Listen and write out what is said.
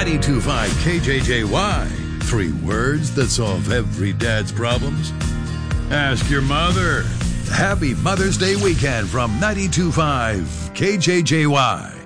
92.5 KJJY. 3 words that solve every dad's problems. Ask your mother. Happy Mother's Day weekend from 92.5 KJJY.